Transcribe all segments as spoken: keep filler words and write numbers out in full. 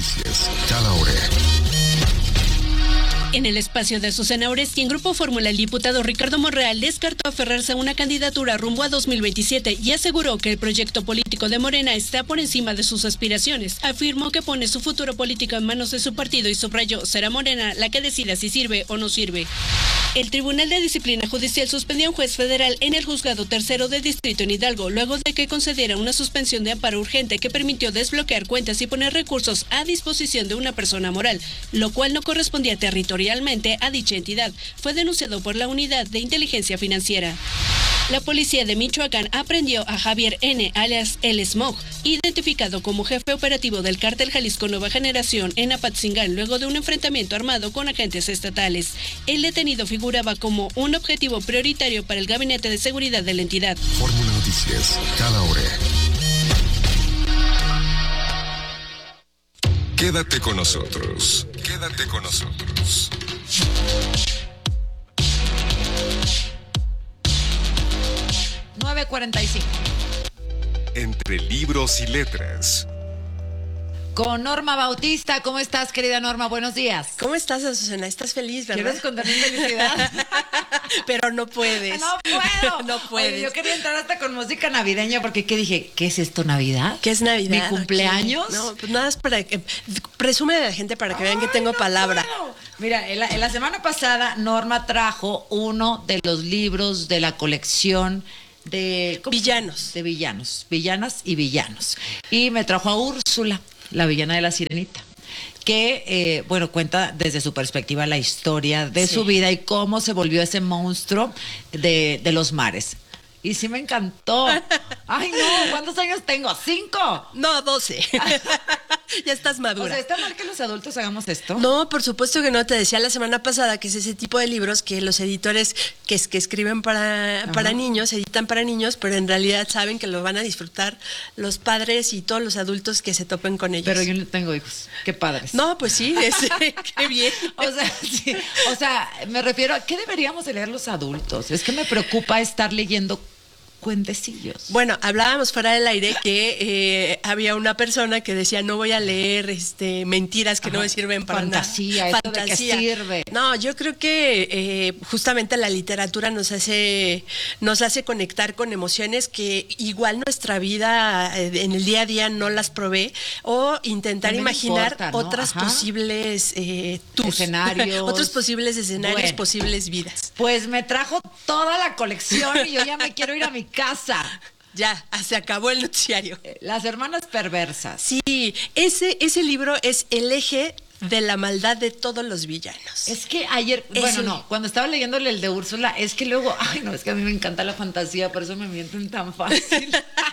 Noticias, cada hora. En el espacio de Azucena Oresti, en Grupo Fórmula, el diputado Ricardo Monreal descartó aferrarse a una candidatura rumbo a dos mil veintisiete y aseguró que el proyecto político de Morena está por encima de sus aspiraciones. Afirmó que pone su futuro político en manos de su partido y subrayó, será Morena la que decida si sirve o no sirve. El Tribunal de Disciplina Judicial suspendió a un juez federal en el Juzgado Tercero de Distrito en Hidalgo, luego de que concediera una suspensión de amparo urgente que permitió desbloquear cuentas y poner recursos a disposición de una persona moral, lo cual no correspondía territorialmente a dicha entidad. Fue denunciado por la Unidad de Inteligencia Financiera. La policía de Michoacán aprendió a Javier N., alias El Smog, identificado como jefe operativo del cártel Jalisco Nueva Generación en Apatzingán, luego de un enfrentamiento armado con agentes estatales. El detenido figuraba como un objetivo prioritario para el Gabinete de Seguridad de la entidad. Fórmula Noticias, cada hora. Quédate con nosotros. Quédate con nosotros. nueve cuarenta y cinco. Entre libros y letras. Con Norma Bautista. ¿Cómo estás, querida Norma? Buenos días. ¿Cómo estás, Azucena? ¿Estás feliz, verdad? ¿Quieres contar mi felicidad? Pero no puedes. No puedo. No puedes. Oye, yo quería entrar hasta con música navideña porque ¿qué dije? ¿Qué es esto, Navidad? ¿Qué es Navidad? ¿Mi cumpleaños? Aquí? No, pues nada, es para que presume de la gente para que vean que tengo no palabra. Puedo. Mira, en la, en la semana pasada Norma trajo uno de los libros de la colección de ¿cómo? Villanos. De villanos, villanas y villanos. Y me trajo a Úrsula, la villana de La Sirenita, que, eh, bueno, cuenta desde su perspectiva la historia de sí. su vida y cómo se volvió ese monstruo de, de los mares. Y sí me encantó. Ay, no, ¿cuántos años tengo? ¿Cinco? No, doce. Ya estás madura. O sea, ¿está mal que los adultos hagamos esto? No, por supuesto que no. Te decía la semana pasada que es ese tipo de libros que los editores que, que escriben para, para niños, editan para niños, pero en realidad saben que lo van a disfrutar los padres y todos los adultos que se topen con ellos. Pero yo no tengo hijos. Qué padres. No, pues sí, es, qué bien. O sea, sí, o sea, me refiero a ¿qué deberíamos de leer los adultos? Es que me preocupa estar leyendo cuentecillos. Bueno, hablábamos fuera del aire que eh, había una persona que decía no voy a leer este mentiras que Ajá. no me sirven para fantasía, nada. Fantasía, ¿de qué sirve? No, yo creo que eh, justamente la literatura nos hace nos hace conectar con emociones que igual nuestra vida eh, en el día a día no las provee o intentar También imaginar importa, ¿no? otras Ajá. posibles eh, tus, escenarios, otros posibles escenarios, bueno, posibles vidas. Pues me trajo toda la colección y yo ya me quiero ir a mi casa. Ya, se acabó el noticiario. Las hermanas perversas. Sí, ese, ese libro es el eje de la maldad de todos los villanos. Es que ayer, es bueno, el... no, cuando estaba leyéndole el de Úrsula, es que luego, ay, no, es que a mí me encanta la fantasía, por eso me mienten tan fácil.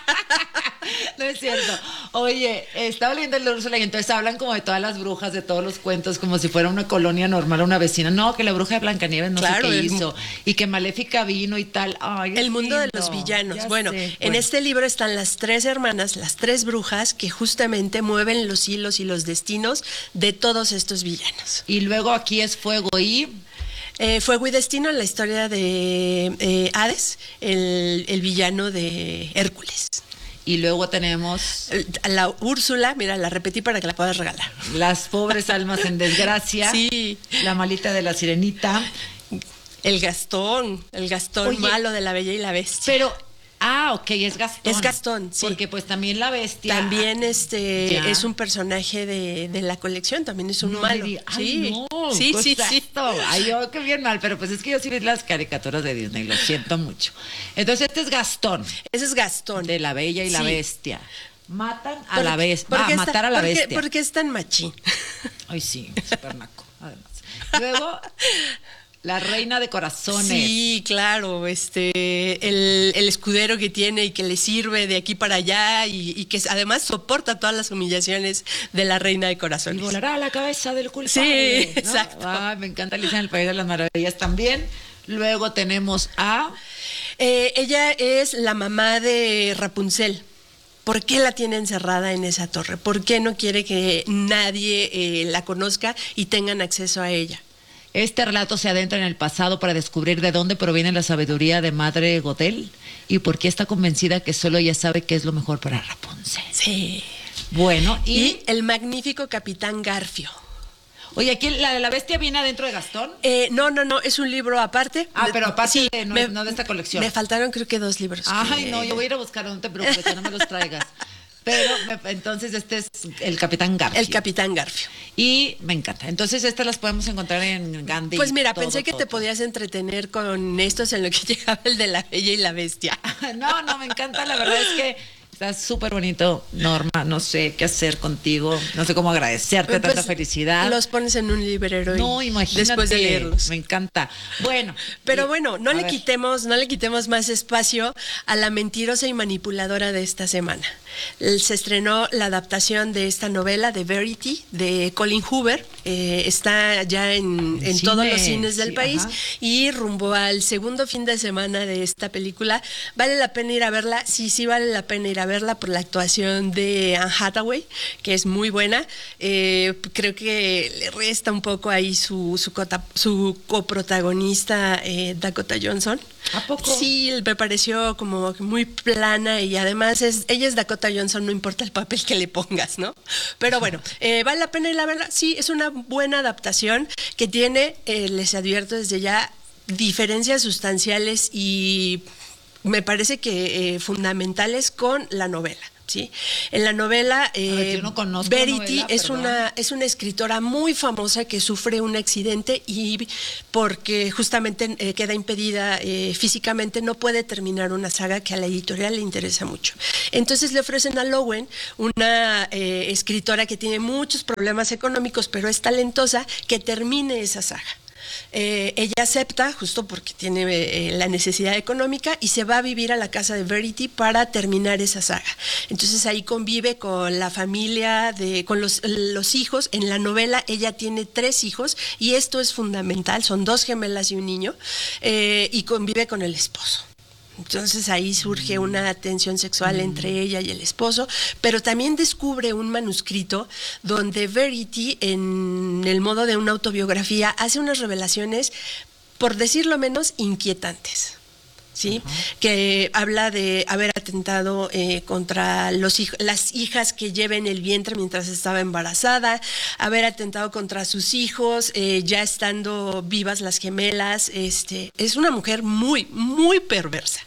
No es cierto. Oye, estaba leyendo el de Úrsula y entonces hablan como de todas las brujas, de todos los cuentos, como si fuera una colonia normal, una vecina. No, que la bruja de Blancanieves no claro, sé qué el... hizo. Y que Maléfica vino y tal. Ay, el mundo lindo. De los villanos. Ya bueno, sé. en bueno. este libro están las tres hermanas, las tres brujas, que justamente mueven los hilos y los destinos de todos estos villanos. Y luego aquí es Fuego y... Eh, Fuego y Destino, la historia de eh, Hades, el, el villano de Hércules. Y luego tenemos... La Úrsula, mira, la repetí para que la puedas regalar. Las pobres almas en desgracia. Sí. La malita de la Sirenita. El Gastón, el Gastón Oye, malo de La Bella y la Bestia. Pero... Ah, ok, es Gastón. Es Gastón, sí. Porque pues también la bestia. También este ya. es un personaje de, de la colección, también es un no malo. Ay, sí, no, sí, sí, sí. Ay, yo qué bien mal, pero pues es que yo sí vi las caricaturas de Disney, lo siento mucho. Entonces este es Gastón. Ese es Gastón. De La Bella y sí. la Bestia. Matan a por, la bestia. Ah, matar está, a la porque, bestia. Porque es tan machín. Ay, sí, súper naco, además. Luego... La reina de corazones. Sí, claro, este, el, el escudero que tiene y que le sirve de aquí para allá y, y que además soporta todas las humillaciones de la reina de corazones. Y volará a la cabeza del culpable. Sí, ¿no? exacto. Ay, me encanta Alicia en el País de las Maravillas también. Luego tenemos a... Eh, ella es la mamá de Rapunzel. ¿Por qué la tiene encerrada en esa torre? ¿Por qué no quiere que nadie eh, la conozca y tengan acceso a ella? Este relato se adentra en el pasado para descubrir de dónde proviene la sabiduría de Madre Gothel y por qué está convencida que solo ella sabe qué es lo mejor para Rapunzel. Sí. Bueno, y, Y el magnífico Capitán Garfio. oye, aquí la de la bestia viene adentro de Gastón. Eh, no, no, no, es un libro aparte. Ah, Me- pero aparte sí, de, no, me- no de esta colección. Me faltaron creo que dos libros. Ay, que- no, yo voy a ir a buscar, no te preocupes, que no me los traigas. Pero me- entonces este es el Capitán Garfio. El Capitán Garfio. Y me encanta. Entonces estas las podemos encontrar en Gandhi. Pues mira, todo, pensé que todo, te todo. podías entretener con estos en lo que llegaba el de la Bella y la Bestia. No, no, me encanta. La verdad es que está súper bonito, Norma. No sé qué hacer contigo. No sé cómo agradecerte Pues, tanta felicidad. Los pones en un librero y No, imagínate. después de leerlos. Me encanta. Bueno. Pero y- bueno, no a le ver. quitemos, no le quitemos más espacio a la mentirosa y manipuladora de esta semana. El- Se estrenó la adaptación de esta novela de Verity de Colin Hoover. Eh, está ya en, En en todos cine, los cines del sí, país ajá. y rumbo al segundo fin de semana de esta película. Vale la pena ir a verla. Sí, sí vale la pena ir a verla por la actuación de Anne Hathaway, que es muy buena. Eh, creo que le resta un poco ahí su, su, cota- su coprotagonista eh, Dakota Johnson. ¿A poco? Sí, me pareció como muy plana y además es, ella es Dakota Johnson, no importa el papel que le pongas, ¿no? Pero bueno, eh, vale la pena ir a verla. Sí, es una buena adaptación que tiene, eh, les advierto desde ya, diferencias sustanciales y me parece que eh, fundamentales con la novela. ¿Sí? En la novela, eh, ver, yo no conozco la Verity novela, es perdón. una es una escritora muy famosa que sufre un accidente y porque justamente eh, queda impedida eh, físicamente no puede terminar una saga que a la editorial le interesa mucho. Entonces le ofrecen a Lowen, una eh, escritora que tiene muchos problemas económicos pero es talentosa, que termine esa saga. Eh, ella acepta justo porque tiene eh, la necesidad económica y se va a vivir a la casa de Verity para terminar esa saga. Entonces ahí convive con la familia, de, con los, los hijos. En la novela ella tiene tres hijos y esto es fundamental, son dos gemelas y un niño, eh, y convive con el esposo. Entonces ahí surge una tensión sexual entre ella y el esposo, pero también descubre un manuscrito donde Verity, en el modo de una autobiografía, hace unas revelaciones, por decirlo menos, inquietantes. ¿Sí? Uh-huh. Que habla de haber atentado eh, contra los hij- las hijas que lleva en el vientre mientras estaba embarazada, haber atentado contra sus hijos, eh, ya estando vivas las gemelas. Este, es una mujer muy, muy perversa.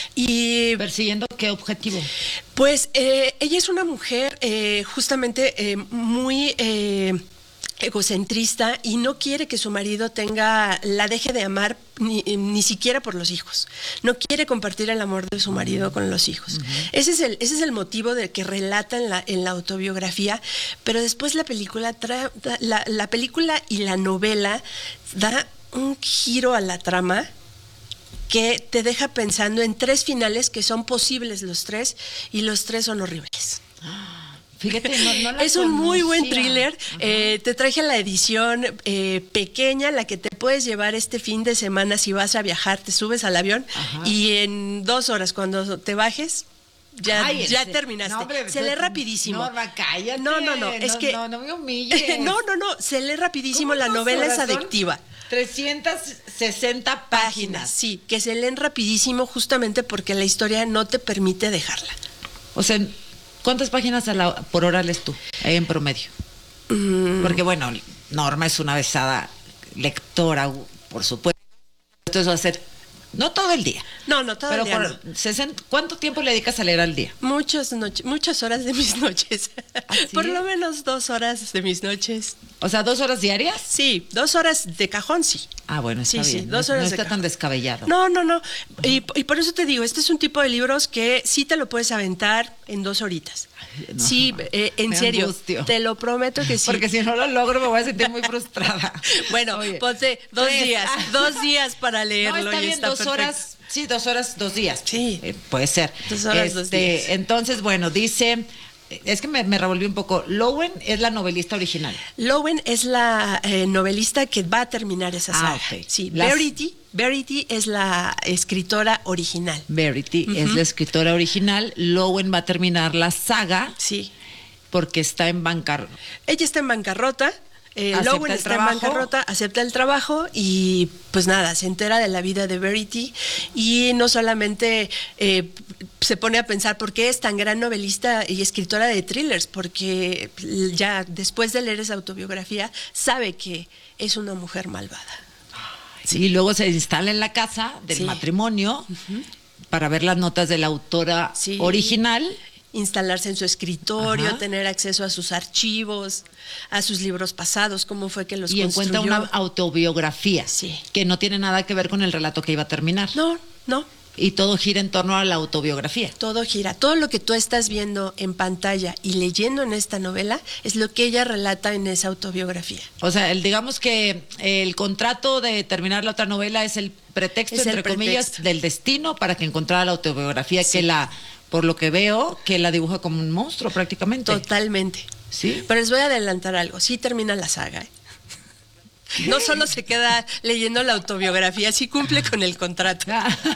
Y ¿persiguiendo qué objetivo? Pues eh, ella es una mujer eh, justamente eh, muy... Eh, egocentrista y no quiere que su marido tenga la deje de amar ni, ni siquiera por los hijos. No quiere compartir el amor de su marido con los hijos. Uh-huh. Ese es el ese es el motivo de que relata en la en la autobiografía, pero después la película tra, la, la película y la novela da un giro a la trama que te deja pensando en tres finales que son posibles los tres y los tres son horribles. Fíjate, no, no la es un muy buen conocía. thriller. Eh, te traje la edición eh, pequeña, la que te puedes llevar este fin de semana si vas a viajar, te subes al avión. Ajá. Y en dos horas cuando te bajes ya, Ay, ya ese, terminaste. No, hombre, se lee rapidísimo. Norma, cállate. No, no, no, es no, que no, no me humilles. no, no, no, se lee rapidísimo, la novela es adictiva. trescientas sesenta páginas. páginas. Sí, que se leen rapidísimo justamente porque la historia no te permite dejarla. O sea, ¿cuántas páginas a la, por hora lees tú, ahí en promedio? Mm. Porque bueno, Norma es una besada lectora, por supuesto. Esto va a ser, no todo el día. No, no todo pero el día. Por No. sesenta, ¿cuánto tiempo le dedicas a leer al día? Muchas noches, muchas horas de mis noches. ¿Ah, sí? Por lo menos dos horas de mis noches. O sea, ¿dos horas diarias? Sí, dos horas de cajón, sí. Ah, bueno, está sí, bien. Sí, dos no, horas no de está cajón. tan descabellado. No, no, no. Y, y por eso te digo, este es un tipo de libros que sí te lo puedes aventar en dos horitas. No, sí, eh, en me serio. angustio. Te lo prometo que sí. Porque si no lo logro me voy a sentir muy frustrada. Bueno, Oye, ponte dos tres. días, dos días para leerlo. No, está bien, está dos perfecto. horas, sí, dos horas, dos días. Sí. Eh, puede ser. Dos horas, este, dos días. Entonces, bueno, dice... Es que me, me revolví un poco. Lowen es la novelista original. Lowen es la eh, novelista que va a terminar esa saga. Ah, okay. Sí, Las... Verity, Verity es la escritora original. Verity uh-huh. es la escritora original. Lowen va a terminar la saga. Sí. Porque está en bancarrota. Ella está en bancarrota. Eh, Acepta Lowen el está en trabajo. bancarrota, acepta el trabajo y pues nada, se entera de la vida de Verity y no solamente eh, se pone a pensar por qué es tan gran novelista y escritora de thrillers, porque ya después de leer esa autobiografía sabe que es una mujer malvada. Sí, y luego se instala en la casa del Sí. matrimonio para ver las notas de la autora Sí. original. Instalarse en su escritorio, Ajá. tener acceso a sus archivos, a sus libros pasados, cómo fue que los Y encuentra construyó. una autobiografía Sí. que no tiene nada que ver con el relato que iba a terminar. No, no, Y todo gira en torno a la autobiografía. todo gira. Todo lo que tú estás viendo en pantalla y leyendo en esta novela es lo que ella relata en esa autobiografía. O sea, el, digamos que el contrato de terminar la otra novela es el pretexto, Es el entre comillas, pretexto. del destino para que encontrara la autobiografía Sí. que la, por lo que veo, que la dibuja como un monstruo prácticamente. Totalmente. Sí. Pero les voy a adelantar algo. Sí termina la saga. ¿eh? No solo se queda leyendo la autobiografía, sí cumple con el contrato.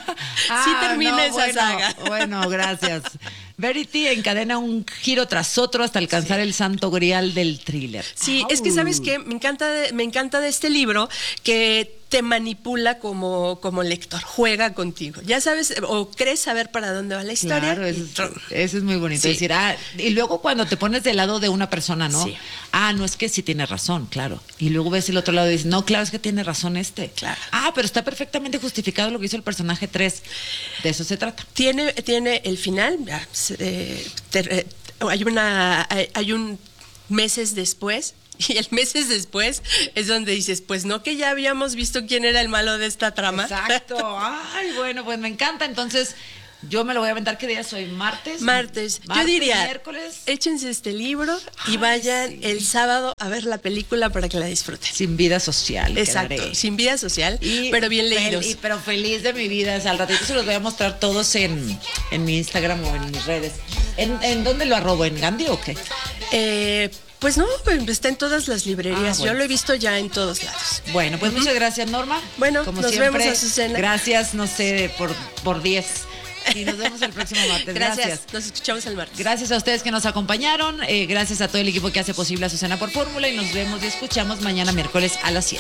Sí termina no, esa bueno, saga. Bueno, gracias. Verity encadena un giro tras otro hasta alcanzar el santo grial del thriller. Sí, Au. es que sabes que me encanta de, me encanta de este libro que te manipula como, como lector, juega contigo. Ya sabes, o crees saber para dónde va la historia. Claro, eso, y es, trum. eso es muy bonito. Sí. Decir, ah, y luego cuando te pones del lado de una persona, ¿no? Sí. Ah, no, es que sí tiene razón, claro. Y luego ves el otro lado y dices, no, claro, es que tiene razón este. Claro. Ah, pero está perfectamente justificado lo que hizo el personaje tres. De eso se trata. Tiene, tiene el final, ya, se- eh, te- eh, hay una, hay, hay un meses después, y el meses después es donde dices, pues no que ya habíamos visto quién era el malo de esta trama. Exacto. Ay, bueno, pues me encanta. Entonces, yo me lo voy a aventar. ¿Qué día soy? ¿Martes? Martes. Martes, Yo diría, miércoles. échense este libro y Ay, vayan sí. el sábado a ver la película para que la disfruten. Sin vida social. Exacto, quedaré. sin vida social, Y pero bien fel- leídos. y- pero feliz de mi vida. O sea, al ratito se los voy a mostrar todos en, en mi Instagram o en mis redes. ¿En, en dónde lo arrobo? ¿En Gandhi o qué? Eh, pues no, está en todas las librerías. Ah, bueno. Yo lo he visto ya en todos lados. Bueno, pues muchas gracias, Norma. Bueno, como nos siempre, vemos, Azucena. Gracias, no sé, por por diez. Y nos vemos el próximo martes. Gracias. Gracias. Nos escuchamos el martes. Gracias a ustedes que nos acompañaron. eh, gracias a todo el equipo que hace posible Azucena por Fórmula. Y nos vemos y escuchamos mañana miércoles a las siete.